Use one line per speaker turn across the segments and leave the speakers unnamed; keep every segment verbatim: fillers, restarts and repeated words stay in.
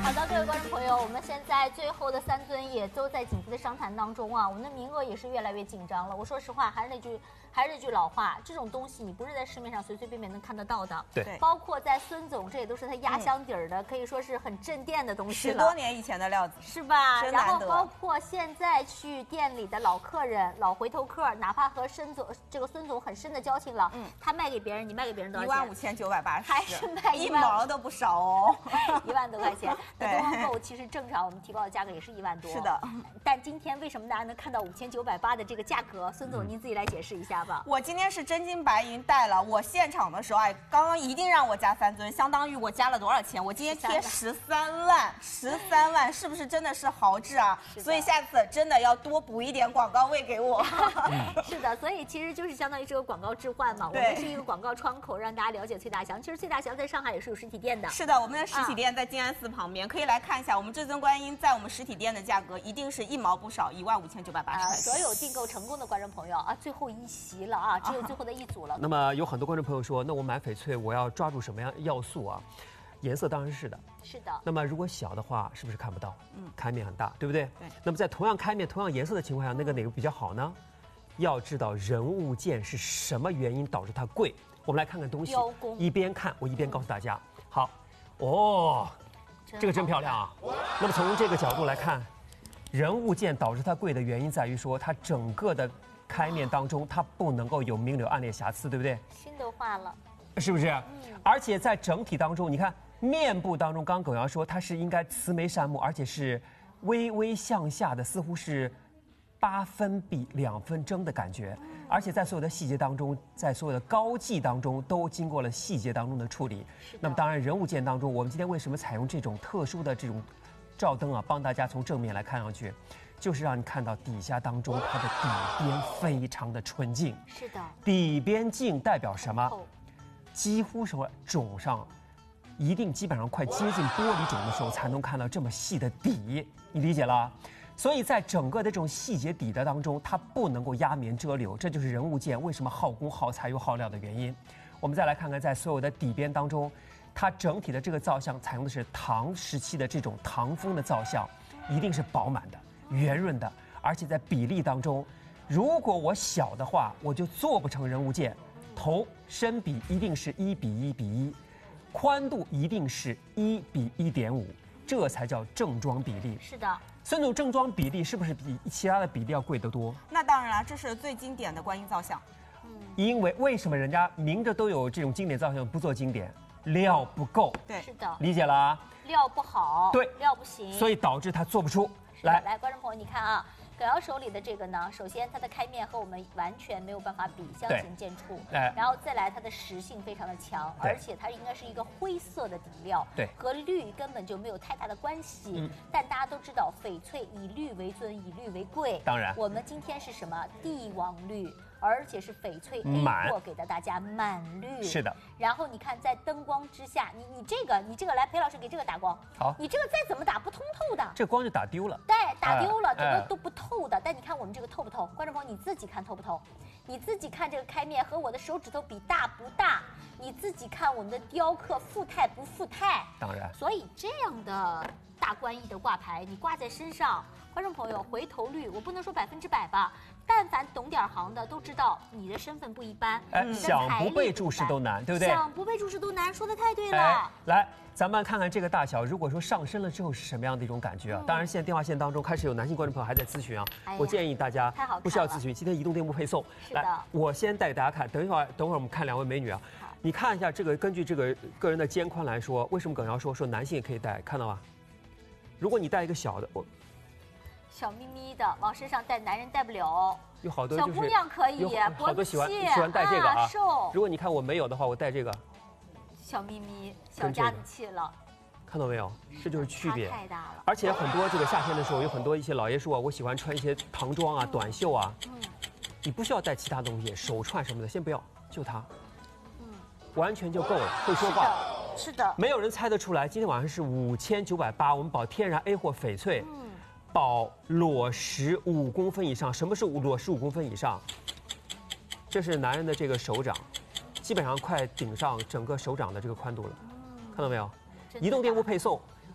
好的，各位观众朋友，我们现在最后的三尊也都在紧急的商谈当中啊，我们的名额也是越来越紧张了。我说实话，还是那句，还是那句老话，这种东西你不是在市面上随随便便能看得到的。
对，
包括在孙总，这也都是他压箱底儿的，嗯、可以说是很镇店的东西了。
十多年以前的料子，
是吧？
真
然后
难得。
包括现在去店里的老客人、老回头客，哪怕和申总这个孙总很深的交情了，嗯，他卖给别人，你卖给别人多少钱？
一万五千九百八十，
还是卖
一毛都不少哦，
一万多块钱。
对。
东方购其实正常我们提高的价格也是一万多，
是的。
但今天为什么大家能看到五千九百八的这个价格？孙总，您自己来解释一下吧。
我今天是真金白银带了，我现场的时候，哎，刚刚一定让我加三尊，相当于我加了多少钱？我今天贴十三万，十三万是不是真的是豪掷啊？所以下次真的要多补一点广告位给我。
是的，所以其实就是相当于这个广告置换嘛，我们是一个广告窗口，让大家了解崔大祥。其实崔大祥在上海也是有实体店的。
是的，我们的实体店在静安寺旁边，可以来看一下我们至尊观音在我们实体店的价格一定是一毛不少，一万五千九百八十块。
所有订购成功的观众朋友啊，最后一席了啊，只有最后的一组了。
啊、那么有很多观众朋友说，那我买翡翠我要抓住什么样要素啊？颜色当然是的，
是的。
那么如果小的话，是不是看不到？嗯，开面很大，对不对？
对。
那么在同样开面、同样颜色的情况下，那个哪个比较好呢？要知道人物件是什么原因导致它贵。我们来看看东西，一边看我一边告诉大家。好，哦，这个真漂亮啊。那么从这个角度来看，人物件导致它贵的原因在于说，它整个的开面当中，它不能够有明柳暗裂瑕疵，对不对？
心都化了，
是不是？嗯。而且在整体当中，你看面部当中，刚刚耿阳说它是应该慈眉善目，而且是微微向下的，似乎是八分比两分争的感觉。而且在所有的细节当中，在所有的高髻当中，都经过了细节当中的处理。那么当然，人物件当中，我们今天为什么采用这种特殊的这种照灯啊，帮大家从正面来看上去，就是让你看到底下当中它的底边非常的纯净。
是的。底
边净代表什么？几乎说种上，一定基本上快接近玻璃种的时候，才能看到这么细的底。你理解了？所以在整个的这种细节底的当中，它不能够压棉遮柳，这就是人物件为什么耗工耗材又耗料的原因。我们再来看看，在所有的底边当中，它整体的这个造像采用的是唐时期的这种唐风的造像，一定是饱满的、圆润的，而且在比例当中，如果我小的话，我就做不成人物件。头身比一定是一比一比一，宽度一定是一比一点五，这才叫正装比例。
是的。
孙总，正装比例是不是比其他的比例要贵得多？
那当然了，这是最经典的观音造像。
嗯，因为为什么人家明着都有这种经典造像不做经典？料不够。
对，
是的，
理解了啊？
料不好，
对，
料不行，
所以导致它做不出
来。来，观众朋友，你看啊，耿瑶手里的这个呢，首先它的开面和我们完全没有办法比，相形见绌。然后再来它的实性非常的强，而且它应该是一个灰色的底料，
对，
和绿根本就没有太大的关系。嗯、但大家都知道，翡翠以绿为尊，以绿为贵。
当然，
我们今天是什么帝王绿？而且是翡翠 A 货给的大家满绿，
是的。
然后你看，在灯光之下，你你这个你这个来，裴老师给这个打光。
好，
你这个再怎么打不通透的，
这光就打丢了。
对，打丢了，整个都不透的。但你看我们这个透不透？观众朋友，你自己看透不透？你自己看这个开面和我的手指头比大不大？你自己看我们的雕刻富态不富态？
当然。
所以这样的大观艺的挂牌，你挂在身上，观众朋友回头率，我不能说百分之百吧。但凡懂点行的都知道，你的身份不一般，
哎，想不被注视都难，对不对？
想不被注视都难，说的太对了。
哎、来，咱们看看这个大小，如果说上身了之后是什么样的一种感觉啊？嗯、当然，现在电话线当中开始有男性观众朋友还在咨询啊，哎、我建议大家不需要咨询，今天移动店铺配送。来，我先带给大家看，等一会儿，等会儿我们看两位美女啊，你看一下这个，根据这个个人的肩宽来说，为什么耿瑶说说男性也可以戴，看到吗？如果你戴一个小的，我。
小咪咪的往身上戴，男人戴不了。
有好多、
就是、小姑娘可以，
有好多喜欢喜欢戴这个啊。
瘦。
如果你看我没有的话，我戴这个。
小咪咪，小家子气了。
看到没有？这就是区别。
太大了。
而且很多这个夏天的时候，有很多一些老爷说啊，我喜欢穿一些唐装啊、嗯、短袖啊。嗯。你不需要带其他东西，手串什么的，先不要，就它。嗯。完全就够了，会说话。
是的。是的。
没有人猜得出来，今天晚上是五千九百八，我们保天然 A 货翡翠。嗯。保裸石五公分以上，什么是裸石五公分以上？这是男人的这个手掌，基本上快顶上整个手掌的这个宽度了，看到没有？移动店铺配送，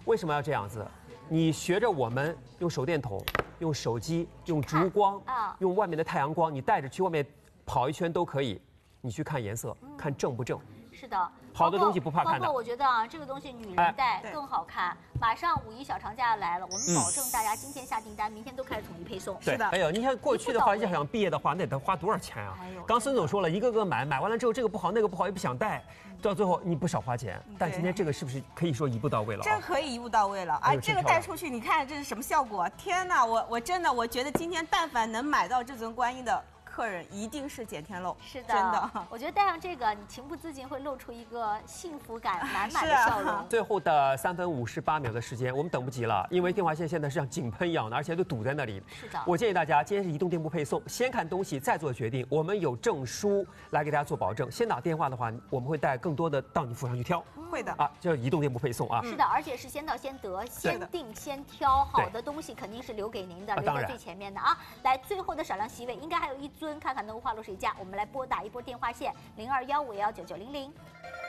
为什么要这样子？你学着我们用手电筒、用手机、用烛光啊，用外面的太阳光，你带着去外面跑一圈都可以。你去看颜色，嗯、看正不正。
是的。
好的东西不怕看的。
包括我觉得啊，这个东西女人戴更好看。马上五一小长假来了，我们保证大家今天下订单，明天都开始统一配送。
是的。哎呦，你看过去的话，要想毕业的话，那得花多少钱啊？刚孙总说了，一个个买，买完了之后这个不好，那个不好，又不想戴，到最后你不少花钱。但今天这个是不是可以说一步到位了？
这个可以一步到位了啊！这个带出去，你看这是什么效果？天哪，我我真的我觉得今天但凡能买到至尊观音的。 客人一定是捡天漏，
是的，
真的。
我觉得戴上这个，你情不自禁会露出一个幸福感满满的笑容。
啊、最后的三分五十八秒的时间，我们等不及了，因为电话线现在是像井喷一样的，而且都堵在那里。
是的。
我建议大家，今天是移动店铺配送，先看东西再做决定。我们有证书来给大家做保证。先打电话的话，我们会带更多的到你府上去挑。
会的
啊，就是移动店铺配送啊。
是的，而且是先到先得，先定先挑，好的东西肯定是留给您的，留在最前面的啊。来，最后的少量席位应该还有一尊，看看能够花落谁家？我们来拨打一波电话线零二幺五幺九九零零。